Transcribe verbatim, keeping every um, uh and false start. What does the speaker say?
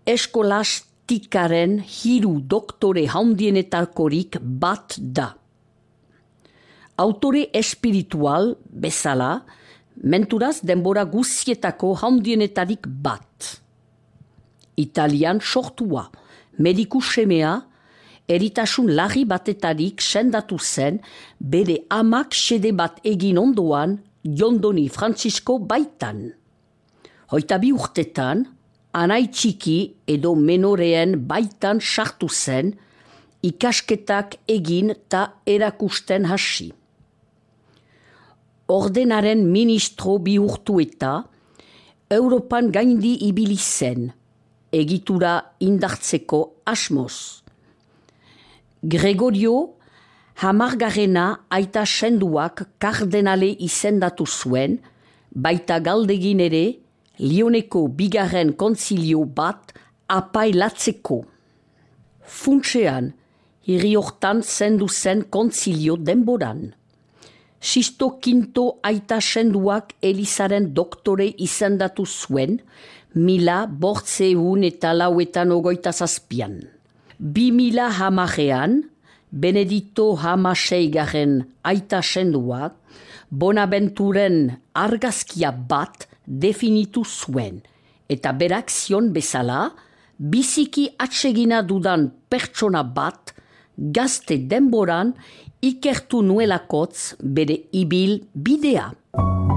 eskolastikaren hiru doktore handienetakorik bat da. Autore espiritual bezala, menturaz denbora guzietako handienetarik bat. Italian sortua, mediku semea, eritasun larri batetarik sendatu zen, bere amak xede bat egin ondoan, Jondoni Francisco baitan. Hoita bi urtetan, anai txiki edo menoreen baitan sartu zen, ikasketak egin ta erakusten hasi. Ordenaren ministro bihurtu eta, Europan gaindi ibili zen, egitura indartzeko asmoz. Gregorio hamargarrena aita senduak kardenale izendatu zuen, baita galdegin ere Lioneko bigarren kontzilio bat apailatzeko. Funtsean, hiri hortan zendu zen kontzilio denboran. Sisto Quinto aita senduak Elizaren doktore izendatu zuen, mila bortzeun eta lauetan ogoita zazpian. Bi mila hamarean, Benedito hamaseigarren aita senduak, Bonaventuren argazkia bat definitu zuen, eta berak zion bezala, biziki atsegina dudan pertsona bat, gazte denboran ikertu nuelakotz bere ibil bidea.